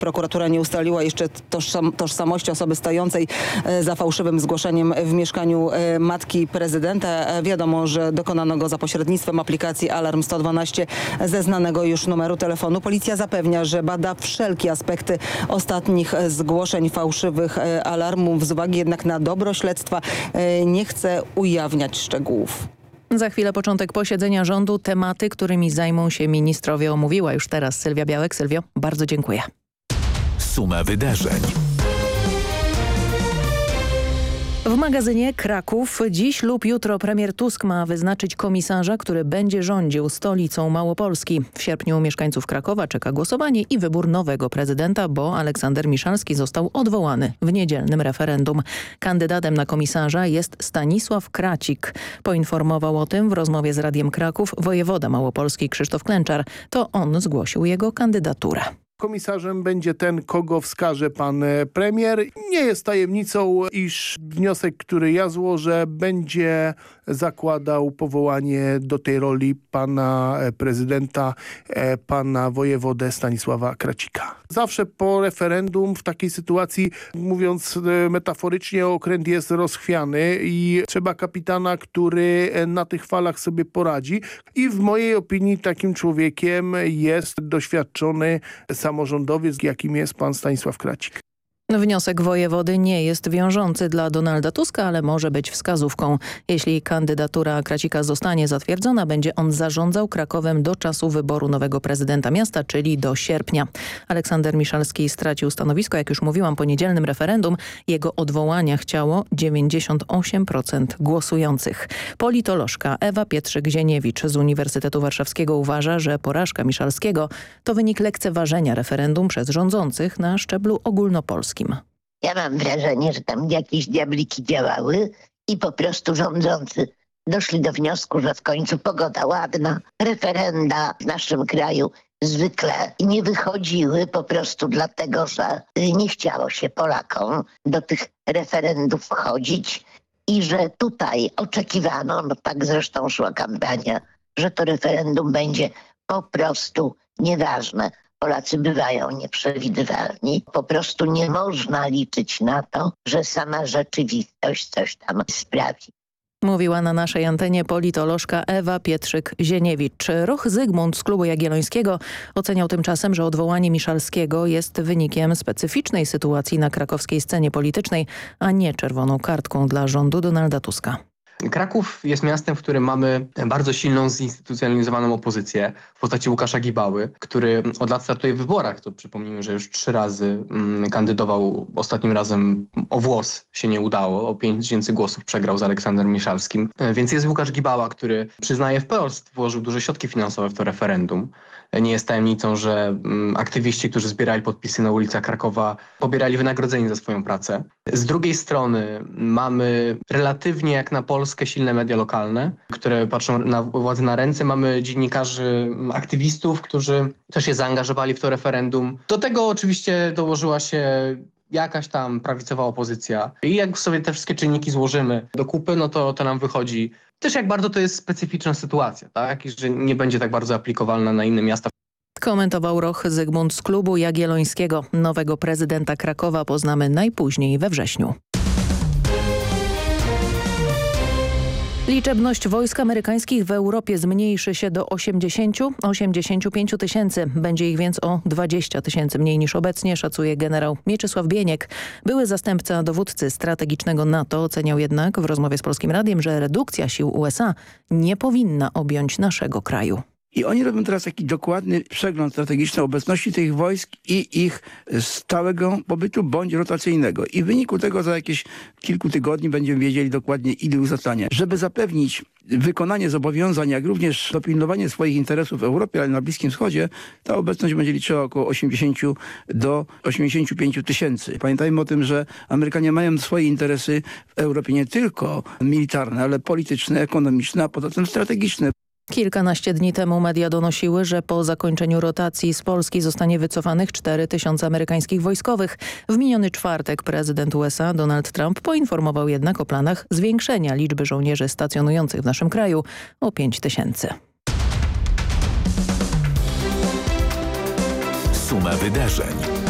Prokuratura nie ustaliła jeszcze tożsamości osoby stojącej za fałszywym zgłoszeniem w mieszkaniu matki prezydenta. Wiadomo, że dokonano go za pośrednictwem aplikacji Alarm 112 ze znanego już numeru telefonu. Policja zapewnia, że bada wszelkie aspekty ostatnich zgłoszeń fałszywych alarmów. Z uwagi jednak na dobro śledztwa nie chce ujawniać szczegółów. Za chwilę początek posiedzenia rządu. Tematy, którymi zajmą się ministrowie, omówiła już teraz Sylwia Białek. Sylwio, bardzo dziękuję. Suma wydarzeń. W magazynie Kraków dziś lub jutro premier Tusk ma wyznaczyć komisarza, który będzie rządził stolicą Małopolski. W sierpniu mieszkańców Krakowa czeka głosowanie i wybór nowego prezydenta, bo Aleksander Miszalski został odwołany w niedzielnym referendum. Kandydatem na komisarza jest Stanisław Kracik. Poinformował o tym w rozmowie z Radiem Kraków wojewoda małopolski Krzysztof Klęczar. To on zgłosił jego kandydaturę. Komisarzem będzie ten, kogo wskaże pan premier. Nie jest tajemnicą, iż wniosek, który ja złożę, będzie zakładał powołanie do tej roli pana prezydenta, pana wojewodę Stanisława Kracika. Zawsze po referendum w takiej sytuacji, mówiąc metaforycznie, okręt jest rozchwiany i trzeba kapitana, który na tych falach sobie poradzi. I w mojej opinii takim człowiekiem jest doświadczony samorządowiec, jakim jest pan Stanisław Kracik. Wniosek wojewody nie jest wiążący dla Donalda Tuska, ale może być wskazówką. Jeśli kandydatura Kracika zostanie zatwierdzona, będzie on zarządzał Krakowem do czasu wyboru nowego prezydenta miasta, czyli do sierpnia. Aleksander Miszalski stracił stanowisko, jak już mówiłam, po niedzielnym referendum. Jego odwołania chciało 98% głosujących. Politolożka Ewa Pietrzyk-Zieniewicz z Uniwersytetu Warszawskiego uważa, że porażka Miszalskiego to wynik lekceważenia referendum przez rządzących na szczeblu ogólnopolskim. Ja mam wrażenie, że tam jakieś diabliki działały i po prostu rządzący doszli do wniosku, że w końcu pogoda ładna. Referenda w naszym kraju zwykle nie wychodziły po prostu dlatego, że nie chciało się Polakom do tych referendów wchodzić i że tutaj oczekiwano, no tak zresztą szła kampania, że to referendum będzie po prostu nieważne. Polacy bywają nieprzewidywalni. Po prostu nie można liczyć na to, że sama rzeczywistość coś tam sprawi. Mówiła na naszej antenie politolożka Ewa Pietrzyk-Zieniewicz. Ruch Zygmunt z Klubu Jagiellońskiego oceniał tymczasem, że odwołanie Miszalskiego jest wynikiem specyficznej sytuacji na krakowskiej scenie politycznej, a nie czerwoną kartką dla rządu Donalda Tuska. Kraków jest miastem, w którym mamy bardzo silną, zinstytucjonalizowaną opozycję w postaci Łukasza Gibały, który od lat startuje w wyborach. To przypomnijmy, że już 3 razy kandydował. Ostatnim razem o włos się nie udało. O 5000 głosów przegrał z Aleksanderem Miszalskim. Więc jest Łukasz Gibała, który przyznaje wprost, włożył duże środki finansowe w to referendum. Nie jest tajemnicą, że aktywiści, którzy zbierali podpisy na ulicach Krakowa, pobierali wynagrodzenie za swoją pracę. Z drugiej strony mamy relatywnie jak na Polskę silne media lokalne, które patrzą na władzę na ręce. Mamy dziennikarzy, aktywistów, którzy też się zaangażowali w to referendum. Do tego oczywiście dołożyła się jakaś tam prawicowa opozycja. I jak sobie te wszystkie czynniki złożymy do kupy, no to nam wychodzi też jak bardzo to jest specyficzna sytuacja, tak? I że nie będzie tak bardzo aplikowalna na inne miasta. Komentował Ruch Zygmunt z Klubu Jagiellońskiego. Nowego prezydenta Krakowa poznamy najpóźniej we wrześniu. Liczebność wojsk amerykańskich w Europie zmniejszy się do 80–85 tysięcy. Będzie ich więc o 20 tysięcy mniej niż obecnie, szacuje generał Mieczysław Bieniek. Były zastępca dowódcy strategicznego NATO oceniał jednak w rozmowie z Polskim Radiem, że redukcja sił USA nie powinna objąć naszego kraju. I oni robią teraz taki dokładny przegląd strategiczny obecności tych wojsk i ich stałego pobytu bądź rotacyjnego. I w wyniku tego za jakieś kilku tygodni będziemy wiedzieli dokładnie, ile uzasadnia. Żeby zapewnić wykonanie zobowiązań, jak również dopilnowanie swoich interesów w Europie, ale na Bliskim Wschodzie, ta obecność będzie liczyła około 80 do 85 tysięcy. Pamiętajmy o tym, że Amerykanie mają swoje interesy w Europie nie tylko militarne, ale polityczne, ekonomiczne, a poza tym strategiczne. Kilkanaście dni temu media donosiły, że po zakończeniu rotacji z Polski zostanie wycofanych 4 tysiące amerykańskich wojskowych. W miniony czwartek prezydent USA Donald Trump poinformował jednak o planach zwiększenia liczby żołnierzy stacjonujących w naszym kraju o 5 tysięcy. Suma wydarzeń.